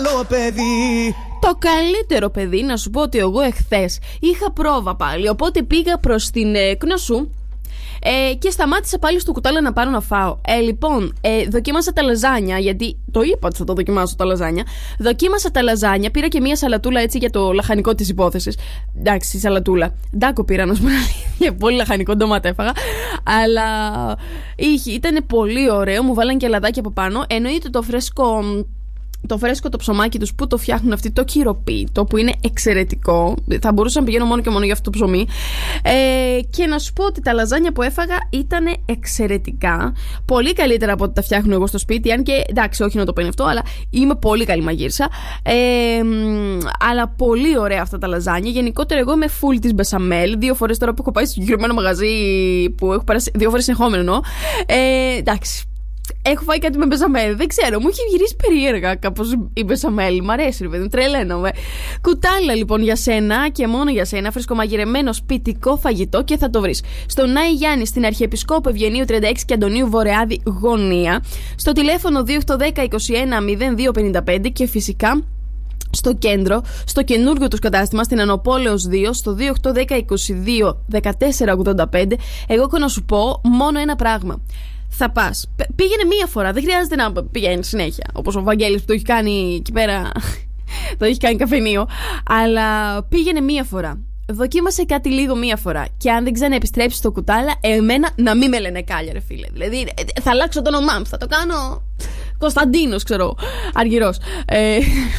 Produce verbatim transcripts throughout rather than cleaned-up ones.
παιδί. Το καλύτερο παιδί, να σου πω ότι εγώ εχθές είχα πρόβα πάλι, οπότε πήγα προς την ε, Κνωσού ε, και σταμάτησα πάλι στο κουτάλα να πάρω να φάω. Ε, λοιπόν, ε, δοκίμασα τα λαζάνια, γιατί το είπα ότι θα το δοκιμάσω τα λαζάνια. Δοκίμασα τα λαζάνια, πήρα και μία σαλατούλα έτσι για το λαχανικό της υπόθεσης. Εντάξει, σαλατούλα. Ντάκο πήρα, να σου πω αλήθεια. Πολύ λαχανικό, ντομάτα έφαγα. Αλλά είχε, ήταν πολύ ωραίο, μου βάλαν και λαδάκι από πάνω. Εννοείται το φρέσκο. Το φρέσκο το ψωμάκι τους που το φτιάχνουν αυτοί, το κυροπίτο, που είναι εξαιρετικό. Θα μπορούσα να πηγαίνω μόνο και μόνο για αυτό το ψωμί. Ε, και να σου πω ότι τα λαζάνια που έφαγα ήταν εξαιρετικά. Πολύ καλύτερα από ό,τι τα φτιάχνω εγώ στο σπίτι. Αν και εντάξει, όχι να το πει αυτό, αλλά είμαι πολύ καλή μαγείρσα. Ε, αλλά πολύ ωραία αυτά τα λαζάνια. Γενικότερα, εγώ είμαι full της μπεσαμέλ. Δύο φορές τώρα που έχω πάει στο συγκεκριμένο μαγαζί που έχω περάσει. Δύο φορές συνεχόμενο. Ε, εντάξει. Έχω φάει κάτι με μπεσαμέλ, δεν ξέρω, μου έχει γυρίσει περίεργα κάπως η μπεσαμέλ. Μ' αρέσει, ρε παιδί μου, τρελαίνομαι. Κουτάλα λοιπόν για σένα και μόνο για σένα, φρεσκομαγειρεμένο σπιτικό φαγητό και θα το βρεις στον Άη Γιάννη, στην Αρχιεπισκόπου Ευγενίου τριάντα έξι και Αντωνίου Βορεάδη γωνία, στο τηλέφωνο δύο οκτώ ένα μηδέν είκοσι ένα μηδέν δύο πενήντα πέντε και φυσικά στο κέντρο, στο καινούργιο τους κατάστημα στην Ανοπόλεως δύο, στο δύο οκτώ ένα μηδέν είκοσι δύο δεκατέσσερα ογδόντα πέντε. Εγώ έχω να σου πω μόνο ένα πράγμα. Θα πας. Πήγαινε μία φορά. Δεν χρειάζεται να πηγαίνει συνέχεια. Όπως ο Βαγγέλης που το έχει κάνει εκεί πέρα. Το έχει κάνει καφενείο. Αλλά πήγαινε μία φορά. Δοκίμασε κάτι λίγο μία φορά. Και αν δεν ξαναεπιστρέψει στο κουτάλα, εμένα να μην με λένε Κάλια, ρε φίλε. Δηλαδή θα αλλάξω το όνομά μου. Θα το κάνω Κωνσταντίνος, ξέρω. Αργυρός. Ε...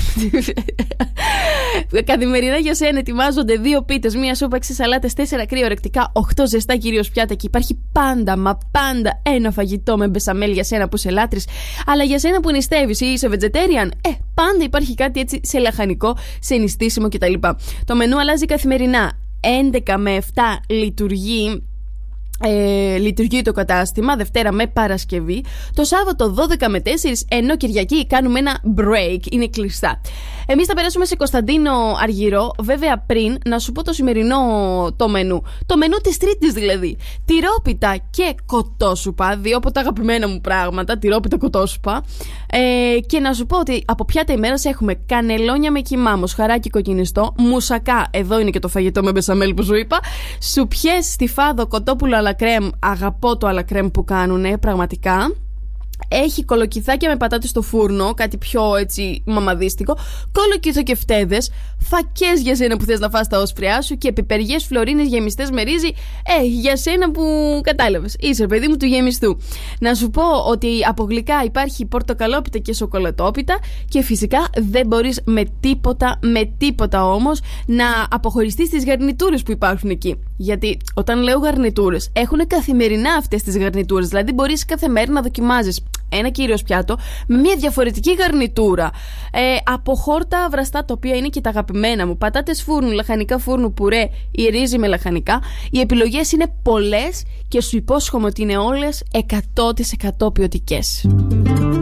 Καθημερινά για σένα ετοιμάζονται δύο πίτες, μία σούπα, έξι σαλάτες, τέσσερα κρύα ορεκτικά, οκτώ ζεστά κυρίως πιάτα και υπάρχει πάντα, μα πάντα ένα φαγητό με μπεσαμέλ για σένα που σε λάτρεις. Αλλά για σένα που νηστεύεις ή είσαι vegetarian, ε, πάντα υπάρχει κάτι έτσι σε λαχανικό, σε νηστίσιμο κτλ. Το μενού αλλάζει καθημερινά. έντεκα με επτά λειτουργεί. Ε, λειτουργεί το κατάστημα Δευτέρα με Παρασκευή. Το Σάββατο δώδεκα με τέσσερα, ενώ Κυριακή κάνουμε ένα break, είναι κλειστά. Εμείς θα περάσουμε σε Κωνσταντίνο Αργυρό. Βέβαια πριν να σου πω το σημερινό το μενού. Το μενού της Τρίτης δηλαδή. Τυρόπιτα και κοτόσουπα, δύο από τα αγαπημένα μου πράγματα. Τυρόπιτα, κοτόσουπα. ε, Και να σου πω ότι από πιάτα ημέρας έχουμε κανελόνια με κιμά, μοσχαράκι κοκκινιστό, μουσακά, εδώ είναι και το φαγητό με μπεσαμέλ που σου είπα, σουπιές στιφάδο, κοτόπουλο αλλά κρέμ, αγαπώ το αλλά κρέμ που κάνουνε, πραγματικά. Έχει κολοκυθάκια με πατάτες στο φούρνο, κάτι πιο έτσι μαμαδίστικο, κολοκύθο και φτέδες, φακές για σένα που θες να φας τα όσπριά σου και πιπεριές φλωρίνες γεμιστές με ρύζι, ε, για σένα που κατάλαβες, είσαι παιδί μου του γεμιστού. Να σου πω ότι από γλυκά υπάρχει πορτοκαλόπιτα και σοκολατόπιτα και φυσικά δεν μπορείς με τίποτα, με τίποτα όμως να αποχωριστείς τις γαρνιτούρες που υπάρχουν εκεί. Γιατί όταν λέω γαρνιτούρες, έχουν καθημερινά αυτές τις γαρνιτούρες, δηλαδή μπορείς κάθε μέρα να δοκιμάζεις ένα κυρίως πιάτο με μια διαφορετική γαρνιτούρα. Ε, από χόρτα βραστά, τα οποία είναι και τα αγαπημένα μου. Πατάτες φούρνου, λαχανικά φούρνου, πουρέ ή ρύζι με λαχανικά. Οι επιλογές είναι πολλές και σου υπόσχομαι ότι είναι όλες εκατό τοις εκατό ποιοτικές.